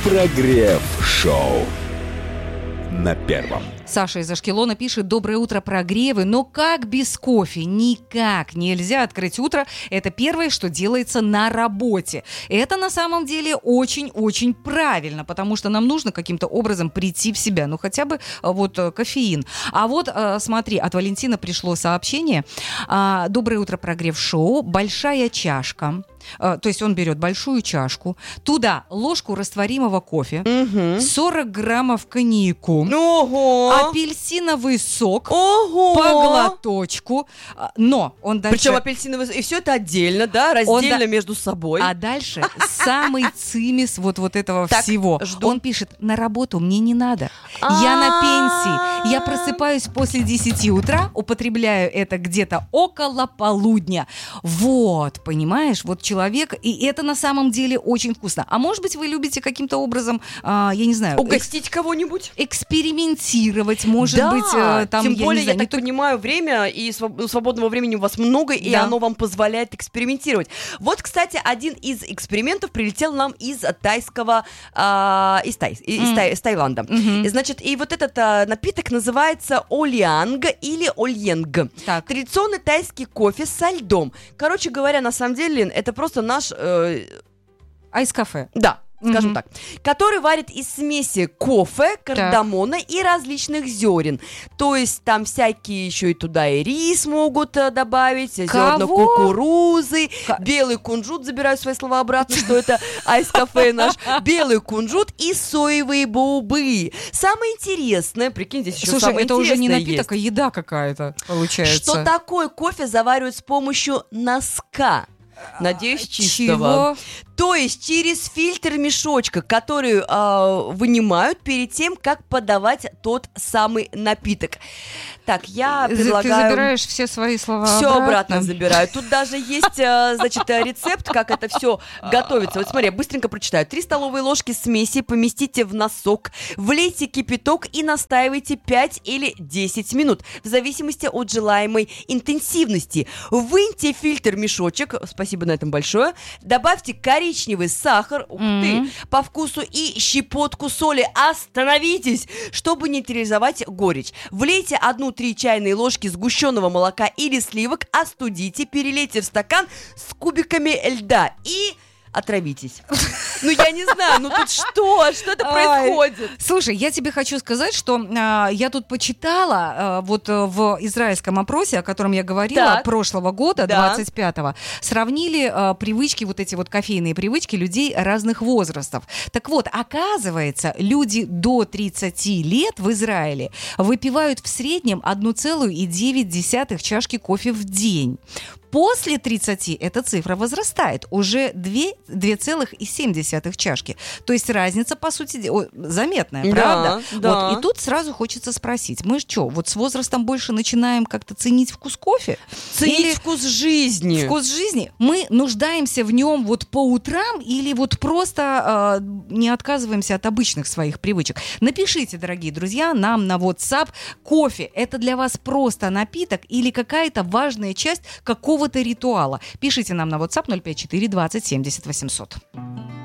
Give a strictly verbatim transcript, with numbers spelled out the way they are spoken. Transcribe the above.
Прогрев-шоу на Первом. Саша из Ашкелона пишет: доброе утро, прогревы, но как без кофе? Никак нельзя открыть утро. Это первое, что делается на работе. Это на самом деле очень-очень правильно, потому что нам нужно каким-то образом прийти в себя. Ну, хотя бы вот кофеин. А вот, смотри, от Валентина пришло сообщение. Доброе утро, прогрев-шоу. Большая чашка. То есть он берет большую чашку, туда ложку растворимого кофе, угу. сорок граммов коньяку, Ого! апельсиновый сок, Ого! по глоточку, но он дальше... Причем апельсиновый... И все это отдельно, да, раздельно он... между собой. А дальше самый цимис вот, вот этого так, всего. Жду. Он пишет: на работу мне не надо. Я на пенсии. Я просыпаюсь после десяти утра, употребляю это где-то около полудня. Вот, понимаешь, вот человек... человек, и это на самом деле очень вкусно. А может быть, вы любите каким-то образом, а, я не знаю... Угостить экс- кого-нибудь? Экспериментировать, может да, быть, а, там, тем я более, не знаю, я так то... понимаю, время и своб- свободного времени у вас много, и да. оно вам позволяет экспериментировать. Вот, кстати, один из экспериментов прилетел нам из тайского, а, из, тай, mm. из, тай, из Таиланда. Mm-hmm. Значит, и вот этот а, напиток называется олианг или ольенг. Так. Традиционный тайский кофе со льдом. Короче говоря, на самом деле, это просто Просто наш... Э... Айс-кафе. Да, скажем mm-hmm. так. Который варит из смеси кофе, кардамона так. и различных зерен. То есть там всякие еще и туда и рис могут э, добавить, Кого? зерна кукурузы, К... белый кунжут, забираю свои слова обратно, что это айс-кафе наш, белый кунжут и соевые бобы. Самое интересное, прикинь, здесь еще Слушай, самое это интересное уже не напиток, есть. а еда какая-то получается. Что такое кофе заваривают с помощью носка. Надеюсь, чистого. Чего? То есть через фильтр мешочка, который э, вынимают перед тем, как подавать тот самый напиток. Так, я предлагаю... Ты забираешь все свои слова все обратно? обратно забираю. Тут даже есть, э, значит, рецепт, как это все готовится. Вот смотри, я быстренько прочитаю. Три столовые ложки смеси поместите в носок, влейте кипяток и настаивайте пять или десять минут, в зависимости от желаемой интенсивности. Выньте фильтр мешочек, спасибо на этом большое, добавьте коричневый коричневый сахар, ух mm-hmm. ты, по вкусу и щепотку соли. Остановитесь, чтобы нейтрализовать горечь. Влейте одну-три чайные ложки сгущенного молока или сливок, остудите, перелейте в стакан с кубиками льда и... отравитесь. Ну, я не знаю, ну тут что? Что это происходит? Слушай, я тебе хочу сказать, что э, я тут почитала э, вот э, в израильском опросе, о котором я говорила, так. прошлого года, да. двадцать пятого, сравнили э, привычки, вот эти вот кофейные привычки людей разных возрастов. Так вот, оказывается, люди до тридцати лет в Израиле выпивают в среднем одна целая девять десятых чашки кофе в день. После тридцати эта цифра возрастает, уже две целых семь десятых чашки. То есть разница, по сути, заметная, да, правда? Да. Вот, и тут сразу хочется спросить, мы что, вот с возрастом больше начинаем как-то ценить вкус кофе? Ценить или вкус жизни. Вкус жизни? Мы нуждаемся в нем вот по утрам или вот просто э, не отказываемся от обычных своих привычек? Напишите, дорогие друзья, нам на WhatsApp, кофе – это для вас просто напиток или какая-то важная часть какого-то ритуала? Пишите нам на WhatsApp ноль пять четыре двадцать семьдесят восемьсот.